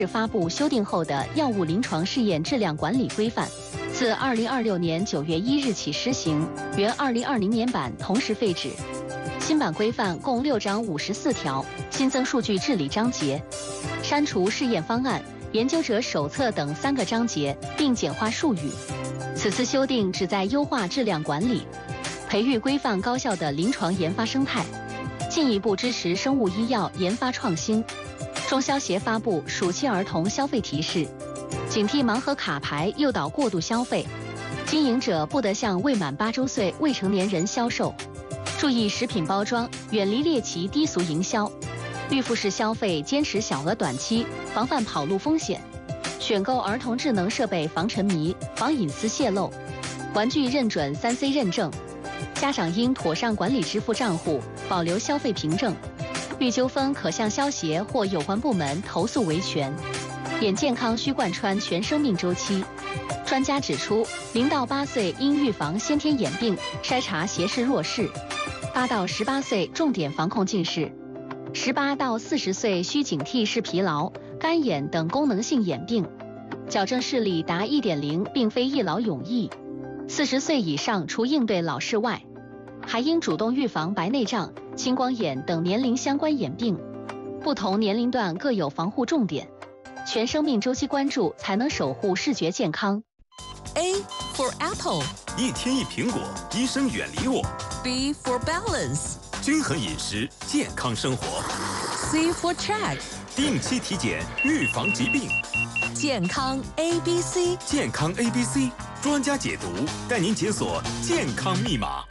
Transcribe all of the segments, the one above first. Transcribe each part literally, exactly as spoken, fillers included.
发布修订后的药物临床试验质量管理规范，自二零二六年九月一日起施行，原二零二零年版同时废止。新版规范共六章五十四条，新增数据治理章节，删除试验方案、研究者手册等三个章节，并简化术语。此次修订旨在优化质量管理，培育规范高效的临床研发生态，进一步支持生物医药研发创新。中消协发布暑期儿童消费提示，警惕盲盒卡牌诱导过度消费，经营者不得向未满八周岁未成年人销售。注意食品包装，远离猎奇低俗营销。预付式消费，坚持小额短期，防范跑路风险。选购儿童智能设备防沉迷、防隐私泄露。玩具认准 三 C 认证。家长应妥善管理支付账户，保留消费凭证。遇纠纷可向消协或有关部门投诉维权。眼健康需贯穿全生命周期。专家指出，零到八岁应预防先天眼病，筛查斜视弱视；八到十八岁重点防控近视；十八到四十岁需警惕视疲劳、干眼等功能性眼病。矫正视力达 一点零 并非一劳永逸。四十岁以上除应对老视外，还应主动预防白内障、青光眼等年龄相关眼病。不同年龄段各有防护重点，全生命周期关注才能守护视觉健康。 A for apple， 一天一苹果，医生远离我。 B for balance， 均衡饮食，健康生活。 C for check， 定期体检，预防疾病。 健康 A B C， 健康 A B C， 专家解读，带您解锁健康密码。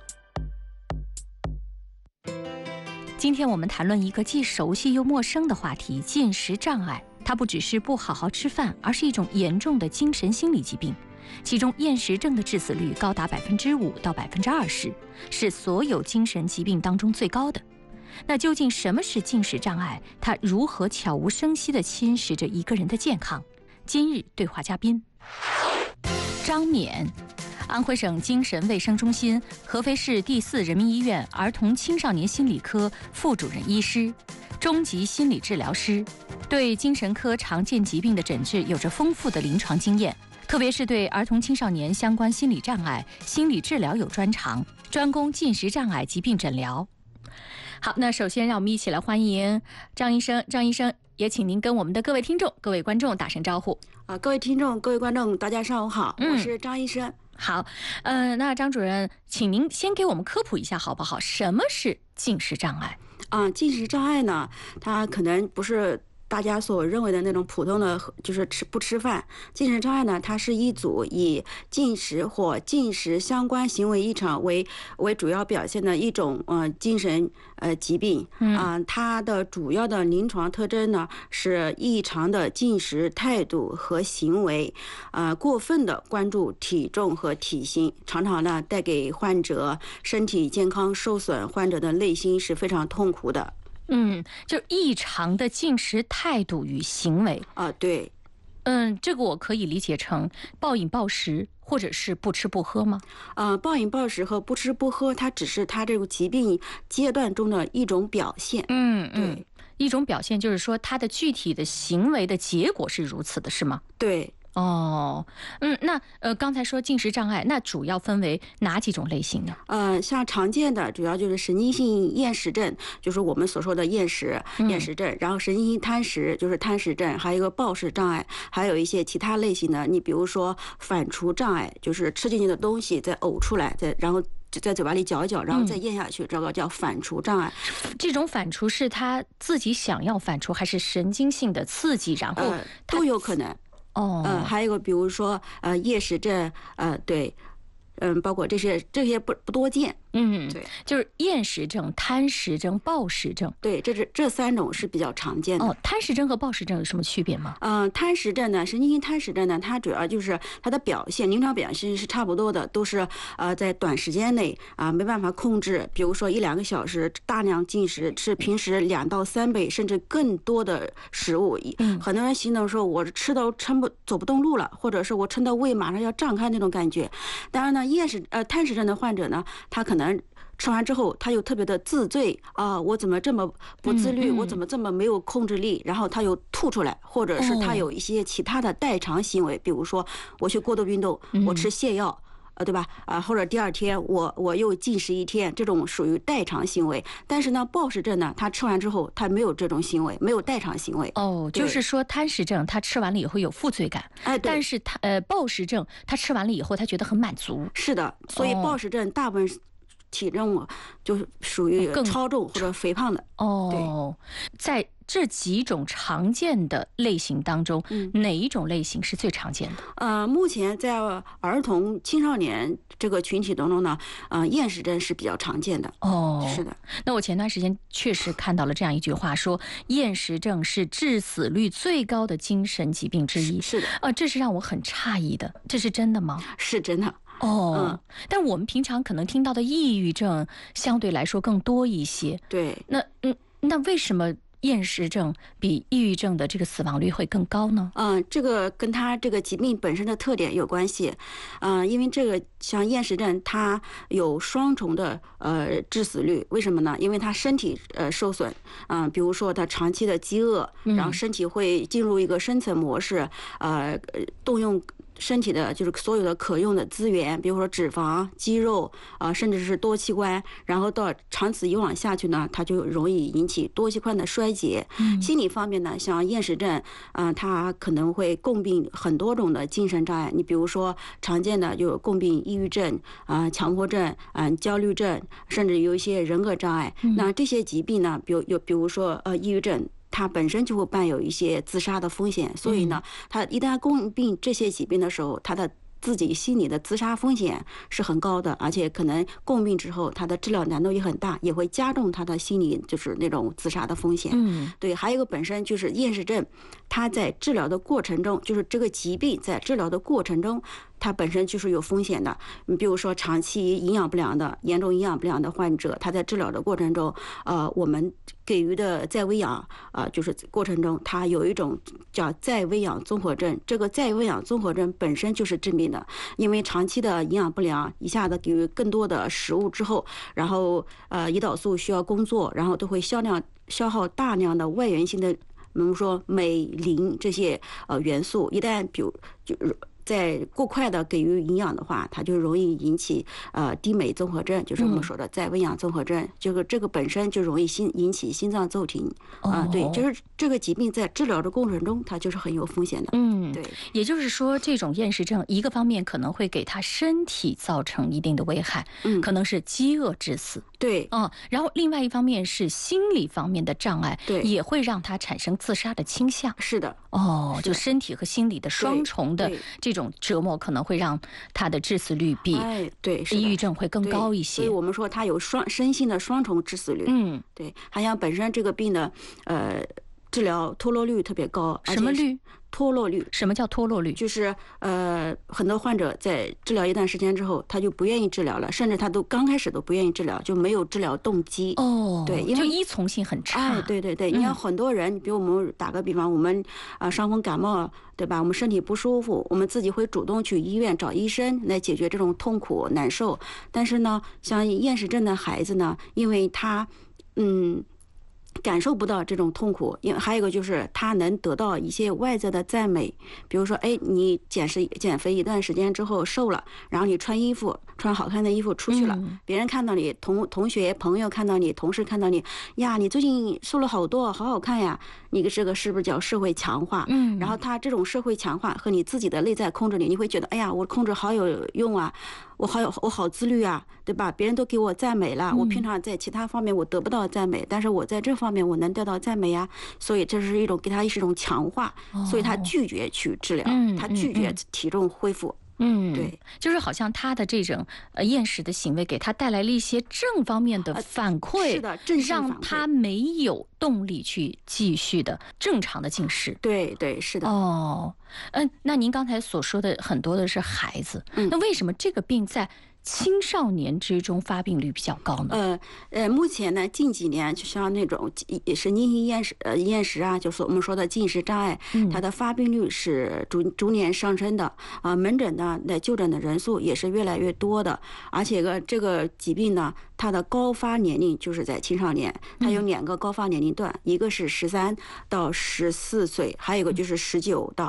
今天我们谈论一个既熟悉又陌生的话题——进食障碍。它不只是不好好吃饭，而是一种严重的精神心理疾病。其中厌食症的致死率高达百分之五到百分之二十，是所有精神疾病当中最高的。那究竟什么是进食障碍？它如何悄无声息地侵蚀着一个人的健康？今日对话嘉宾张冕，安徽省精神卫生中心合肥市第四人民医院儿童青少年心理科副主任医师，中级心理治疗师，对精神科常见疾病的诊治有着丰富的临床经验，特别是对儿童青少年相关心理障碍、心理治疗有专长，专攻进食障碍疾病诊疗。好，那首先让我们一起来欢迎张医生。张医生，也请您跟我们的各位听众、各位观众打声招呼。 啊，各位听众、各位观众，大家上午好，嗯、我是张医生。 好，呃，那张主任，请您先给我们科普一下好不好？什么是进食障碍？ 啊，进食障碍呢，它可能不是大家所认为的那种普通的，就是吃不吃饭。进食障碍呢，它是一组以进食或进食相关行为异常为为主要表现的一种呃精神呃疾病。嗯、呃，它的主要的临床特征呢是异常的进食态度和行为，呃，过分的关注体重和体型，常常呢带给患者身体健康受损，患者的内心是非常痛苦的。 嗯，就异常的进食态度与行为啊，对， 嗯，这个我可以理解成暴饮暴食，或者是不吃不喝吗？ 呃，暴饮暴食和不吃不喝，它只是它这个疾病阶段中的一种表现。 嗯嗯，对，一种表现就是说它的具体的行为的结果是如此的，是吗？ 对。 哦，嗯，那呃，刚才说进食障碍，那主要分为哪几种类型呢？ 呃，像常见的主要就是神经性厌食症，就是我们所说的厌食、厌食症，然后神经性贪食就是贪食症，还有一个暴食障碍，还有一些其他类型的，你比如说反刍障碍，就是吃进去的东西再呕出来，再然后在嘴巴里嚼一嚼，然后再咽下去，嗯、这个叫反刍障碍。 这种反刍是他自己想要反刍，还是神经性的刺激，然后、呃、 都有可能。 哦， 呃，还有一个，比如说，呃，厌食症，呃，对，嗯，包括这些，这些不不多见。 嗯， 对， 就是厌食症、贪食症、暴食症。 对，这是这三种是比较常见的。 哦，贪食症和暴食症有什么区别吗？ 嗯、呃，贪食症呢，神经性贪食症呢，它主要就是它的表现，临床表现是差不多的，都是呃在短时间内啊、呃、没办法控制，比如说一两个小时大量进食，吃平时两到三倍甚至更多的食物。嗯，很多人形容说我吃到撑不走不动路了，或者是我撑到胃马上要胀开那种感觉。当然呢，厌食呃贪食症的患者呢，他可能吃完之后他又特别的自罪啊，我怎么这么不自律， 嗯嗯我怎么这么没有控制力，然后他又吐出来，或者是他有一些其他的代偿行为，比如说我去过度运动，我吃泻药。呃，对吧？啊，或者第二天我我又进食一天，这种属于代偿行为。但是呢，暴食症呢，他吃完之后他没有这种行为，没有代偿行为。 哦，就是说贪食症他吃完了以后有负罪感， 哎， 但是他呃暴食症他吃完了以后他觉得很满足。 是的，所以暴食症大部分体重就是属于超重或者肥胖的。 哦，在这几种常见的类型当中， 嗯、 哪一种类型是最常见的？ 呃，目前在儿童、青少年这个群体当中呢，呃，厌食症是比较常见的。 哦， 是的。 那我前段时间确实看到了这样一句话，说厌食症是致死率最高的精神疾病之一。 是的。 呃，这是让我很诧异的，这是真的吗？ 是真的。 哦， 嗯， 但我们平常可能听到的抑郁症相对来说更多一些。 对。 那嗯，那为什么厌食症比抑郁症的这个死亡率会更高呢？ 嗯，这个跟它这个疾病本身的特点有关系。嗯，因为这个像厌食症，它有双重的呃致死率。为什么呢？因为它身体呃受损，嗯、呃，比如说它长期的饥饿，然后身体会进入一个生存模式，呃，动用身体的就是所有的可用的资源，比如说脂肪、肌肉啊、呃，甚至是多器官，然后到长此以往下去呢，它就容易引起多器官的衰竭。 嗯、 心理方面呢，像厌食症，啊、呃，它可能会共病很多种的精神障碍。你比如说常见的有共病抑郁症啊、呃、强迫症啊、呃、焦虑症，甚至有一些人格障碍。嗯、那这些疾病呢，比如有比如说呃抑郁症。它本身就会伴有一些自杀的风险，所以呢，它一旦共病这些疾病的时候，它的自己心理的自杀风险是很高的，而且可能共病之后，它的治疗难度也很大，也会加重他的心理就是那种自杀的风险。 嗯， 对，还有一个本身就是厌食症，它在治疗的过程中，就是这个疾病在治疗的过程中，它本身就是有风险的。你比如说长期营养不良的、严重营养不良的患者，他在治疗的过程中，呃，我们给予的再喂养，呃，就是过程中，它有一种叫再喂养综合症。这个再喂养综合症本身就是致命的，因为长期的营养不良，一下子给予更多的食物之后，然后呃，胰岛素需要工作，然后都会消量消耗大量的外源性的，比如说镁、磷这些呃元素，一旦比如就。在过快的给予营养的话，它就容易引起呃低镁综合症，就是我们说的再喂养综合症。这个这个本身就容易心引起心脏骤停啊、呃，对，就是这个疾病在治疗的过程中，它就是很有风险的。 嗯， 对， 也就是说，这种厌食症一个方面可能会给他身体造成一定的危害， 嗯， 可能是饥饿致死。 对， 嗯，然后另外一方面是心理方面的障碍， 对， 也会让他产生自杀的倾向。 是的， 哦，就身体和心理的双重的这种折磨，可能会让他的致死率比哎对抑郁症会更高一些。 所以我们说他有双身心的双重致死率。 嗯， 对，还像本身这个病的呃治疗脱落率特别高。 什么率？ 脱落率。 什么叫脱落率？ 就是呃，很多患者在治疗一段时间之后，他就不愿意治疗了，甚至他都刚开始都不愿意治疗，就没有治疗动机。 哦， 对，因为就依从性很差。 哎，对对对， 嗯、 你看很多人，比如我们打个比方，我们啊、呃、伤风感冒，对吧？我们身体不舒服，我们自己会主动去医院找医生来解决这种痛苦难受。但是呢，像厌食症的孩子呢，因为他嗯。感受不到这种痛苦，因为还有一个就是他能得到一些外在的赞美，比如说，哎，你减食减肥一段时间之后瘦了，然后你穿衣服穿好看的衣服出去了， 嗯、 别人看到你，同同学朋友看到你，同事看到你，呀，你最近瘦了好多，好好看呀，你这个是不是叫社会强化？ 嗯， 然后他这种社会强化和你自己的内在控制力，你会觉得，哎呀，我控制好有用啊。我好有我好自律啊，对吧？别人都给我赞美了，我平常在其他方面我得不到赞美，但是我在这方面我能得到赞美呀，所以这是一种给他是一种强化，所以他拒绝去治疗，他拒绝体重恢复。 嗯， 对， 就是好像他的这种呃厌食的行为给他带来了一些正方面的反馈， 呃、是的，正向反馈， 让他没有动力去继续的正常的进食。 对对，是的。 哦，嗯，那您刚才所说的很多的是孩子， 嗯、 那为什么这个病在青少年之中发病率比较高呢？ 呃呃，目前呢，近几年就像那种神经性厌食呃厌食啊，就是我们说的进食障碍， 嗯它的发病率是逐逐年上升的啊、门诊呢的就诊的人数也是越来越多的，而且个这个疾病呢，它的高发年龄就是在青少年，它有两个高发年龄段，一个是十三到十四岁，还有一个就是十九到